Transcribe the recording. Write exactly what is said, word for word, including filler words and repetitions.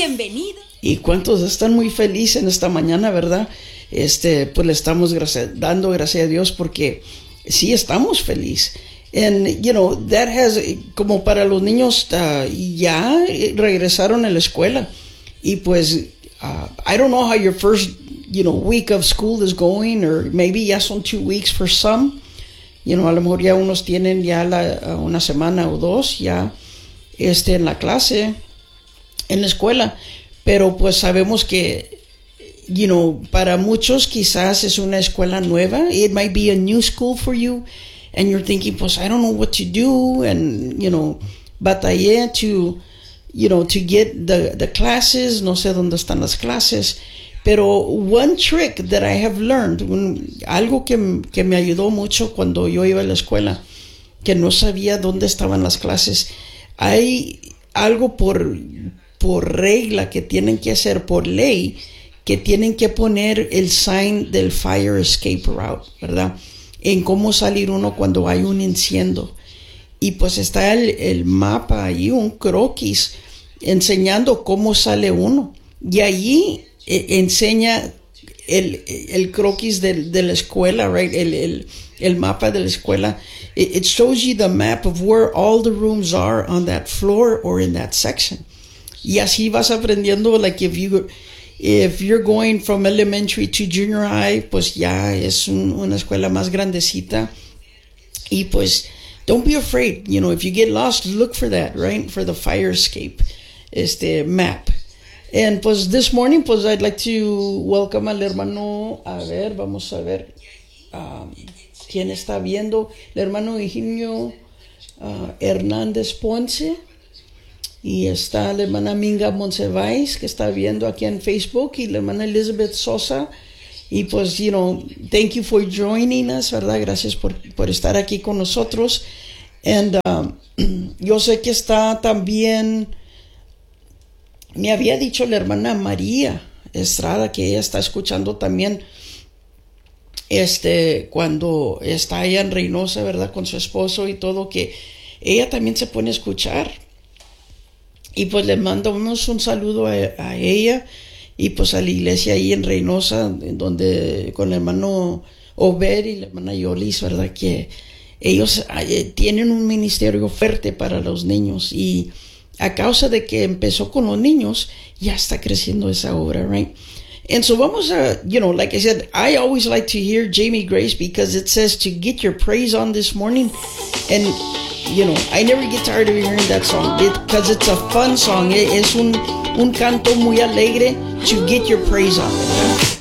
Bienvenido. ¿Y cuántos están muy felices en esta mañana, verdad? Este, pues le estamos gracia, dando gracias a Dios porque sí estamos felices. And, you know, that has, como para los niños, uh, ya regresaron a la escuela. Y pues, uh, I don't know how your first, you know, week of school is going, or maybe ya son two weeks for some. You know, a lo mejor ya unos tienen ya la, una semana o dos ya este, en la clase, en la escuela. Pero pues sabemos que, you know, para muchos quizás es una escuela nueva. It might be a new school for you. And you're thinking, pues, I don't know what to do. And, you know, batallé to, you know, to get the, the classes. No sé dónde están las clases. Pero one trick that I have learned, un, algo que, que me ayudó mucho cuando yo iba a la escuela, que no sabía dónde estaban las clases. Hay algo por, por regla que tienen que hacer, por ley, que tienen que poner el sign del fire escape route, ¿verdad? En cómo salir uno cuando hay un incendio. Y pues está el, el mapa ahí, un croquis, enseñando cómo sale uno. Y allí eh, enseña el, el croquis de, de la escuela, right? El, el, el mapa de la escuela. It, it shows you the map of where all the rooms are on that floor or in that section. Y así vas aprendiendo, like if you... If you're going from elementary to junior high, pues ya es un, una escuela más grandecita. Y pues, don't be afraid. You know, if you get lost, look for that, right? For the fire escape, este map. And pues this morning, pues I'd like to welcome al hermano. A ver, vamos a ver um, quién está viendo. El hermano Eugenio uh, Hernández Ponce. Y está la hermana Minga Monsiváis, que está viendo aquí en Facebook, y la hermana Elizabeth Sosa. Y pues, you know, thank you for joining us, ¿verdad? Gracias por, por estar aquí con nosotros. And um, yo sé que está también, me había dicho la hermana María Estrada, que ella está escuchando también, este, cuando está allá en Reynosa, ¿verdad? Con su esposo y todo, que ella también se pone a escuchar. Y pues le mandamos un saludo a, a ella y pues a la iglesia ahí en Reynosa, donde con el hermano Obed y la hermana Yolis, ¿verdad? Que ellos eh, tienen un ministerio fuerte para los niños, y a causa de que empezó con los niños, ya está creciendo esa obra, right? And so vamos a, you know, like I said, I always like to hear Jamie Grace because it says to get your praise on this morning. And you know, I never get tired of hearing that song because it's a fun song. Es un, un canto muy alegre to get your praise on.